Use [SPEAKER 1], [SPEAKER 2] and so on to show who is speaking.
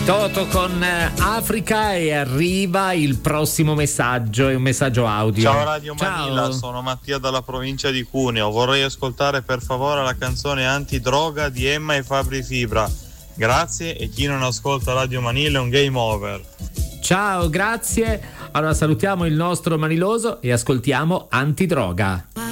[SPEAKER 1] Toto con Africa e arriva il prossimo messaggio, è un messaggio audio.
[SPEAKER 2] Ciao Radio Manila, sono Mattia dalla provincia di Cuneo. Vorrei ascoltare per favore la canzone Antidroga di Emma e Fabri Fibra. Grazie, e chi non ascolta Radio Manila è un game over.
[SPEAKER 1] Ciao, grazie. Allora salutiamo il nostro Maniloso e ascoltiamo Antidroga.